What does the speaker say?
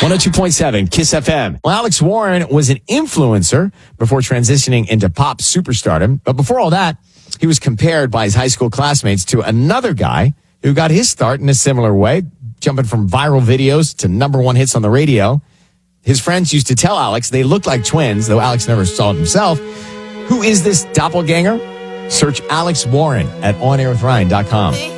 102.7 Kiss FM. Well, Alex Warren was an influencer before transitioning into pop superstardom. But before all that, he was compared by his high school classmates to another guy who got his start in a similar way, jumping from viral videos to number one hits on the radio. His friends used to tell Alex they looked like twins, though Alex never saw it himself. Who is this doppelganger? Search Alex Warren at onairwithryan.com.